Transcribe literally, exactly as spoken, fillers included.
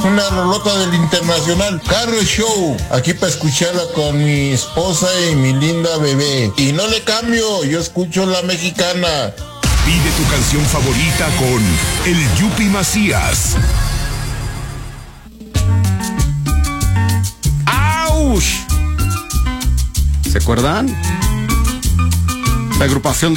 una rolota del Internacional. Carro Show, aquí para escucharla con mi esposa y mi linda bebé. Y no le cambio, yo escucho la mexicana. Pide tu canción favorita con el Yupi Macías. ¡Auch! ¿Se acuerdan? La agrupación de